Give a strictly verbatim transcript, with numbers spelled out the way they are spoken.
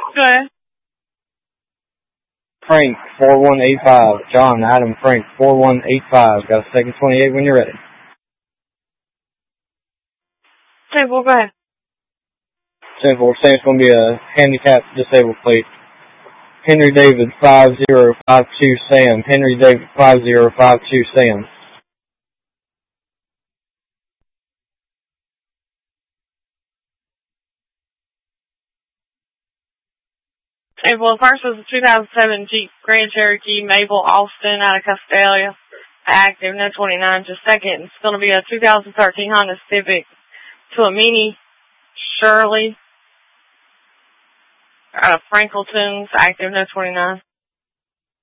Go ahead. Frank, four one eight five. John, Adam, Frank, four one eight five. Got a second twenty-eight when you're ready. Simple, go ahead. Simple. We're saying it's going to be a handicap disabled plate. Henry David, five zero five two, Sam. Henry David, five zero five two, Sam. Simple. The first was a two thousand seven Jeep Grand Cherokee Mabel Austin out of Castalia. Active, no twenty-nine. Just second, it's going to be a two thousand thirteen Honda Civic to a Mini Shirley out of Franklinton's. Active, no twenty-nine.